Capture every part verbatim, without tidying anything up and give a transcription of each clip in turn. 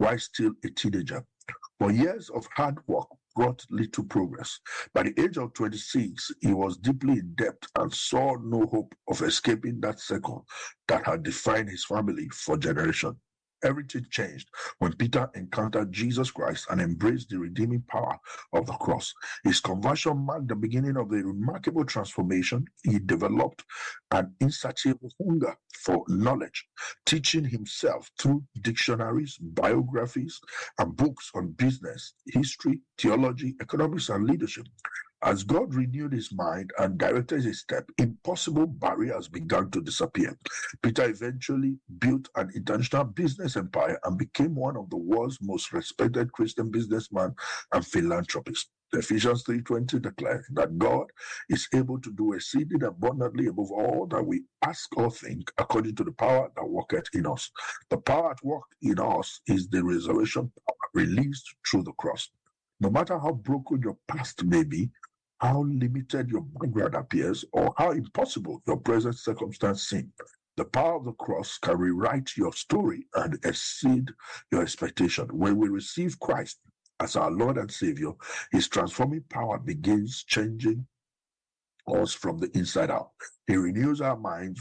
while still a teenager. But years of hard work brought little progress. By the age of twenty-six, he was deeply in debt and saw no hope of escaping that circle that had defined his family for generations. Everything changed when Peter encountered Jesus Christ and embraced the redeeming power of the cross. His conversion marked the beginning of a remarkable transformation. He developed an insatiable hunger for knowledge, teaching himself through dictionaries, biographies, and books on business, history, theology, economics, and leadership. As God renewed his mind and directed his step, impossible barriers began to disappear. Peter eventually built an international business empire and became one of the world's most respected Christian businessmen and philanthropists. Ephesians three twenty declares that God is able to do exceeding abundantly above all that we ask or think, according to the power that worketh in us. The power at work in us is the resurrection power released through the cross. No matter how broken your past may be, how limited your background appears, or how impossible your present circumstance seems, the power of the cross can rewrite your story and exceed your expectation. When we receive Christ as our Lord and Savior, his transforming power begins changing us from the inside out. He renews our minds.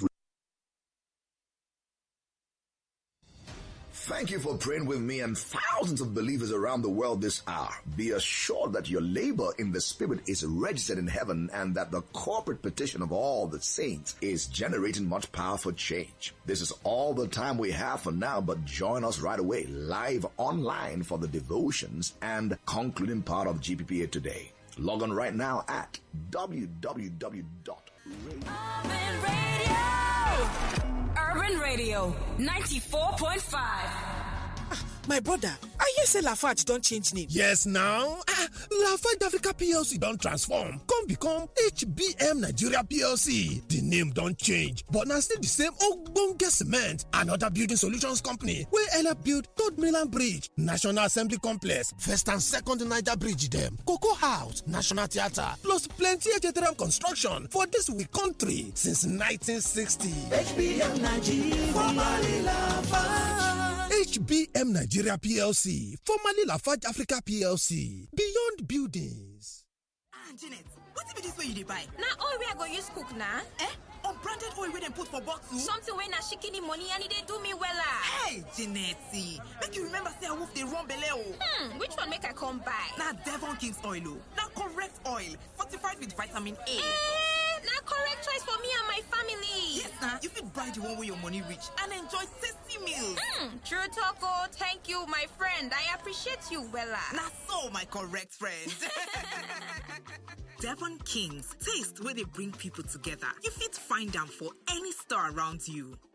Thank you for praying with me and thousands of believers around the world this hour. Be assured that your labor in the Spirit is registered in heaven and that the corporate petition of all the saints is generating much power for change. This is all the time we have for now, but join us right away, live online for the devotions and concluding part of G P P A today. Log on right now at w w w dot radio. Urban Radio ninety-four point five. My brother, I hear say Lafarge don't change name. Yes now, ah, Lafarge Africa P L C don't transform, come become H B M Nigeria P L C. The name don't change, but now still the same ogbonge cement and other building solutions company wey help build Third Mainland Bridge, National Assembly Complex, First and Second Niger Bridge dem, Cocoa House, National Theatre, plus plenty H T M construction for this we country since nineteen sixty. H B M Nigeria, formerly Lafarge. H B M Nigeria P L C, formerly Lafarge Africa P L C, Beyond Buildings. Ah, Janet, what be this way you dey buy? Na oil wey I go use cook na. Eh? Unbranded oil wey dem put for bottle? Something wey na shikini money and e dey do me wella. Hey, Janet, make you remember say I wolf dey run belle o. Hmm, which one make I come buy? Na Devon King's oil o. Na correct oil, fortified with vitamin A. Eh, na correct choice for me and my family. Yes, na. You fit buy the one wey your money reach and enjoy tasty meals. Hmm, true talk o. Thank you, my friend. I appreciate you wella. Na so, my correct friend. Devon King's, taste where they bring people together. You fit find them for any store around you.